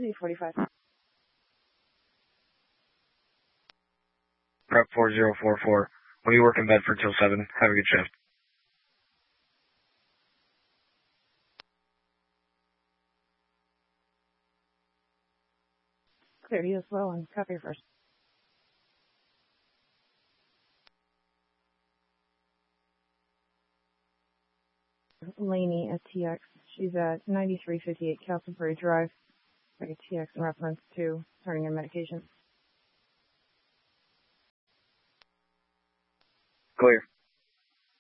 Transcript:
45. Prep 4044. We'll be working Bedford till 7. Have a good shift. Clear, you as well, and copy first. Laney at TX. She's at 9358 Castleberry Drive. Like a TX in reference to turning in medication. Clear.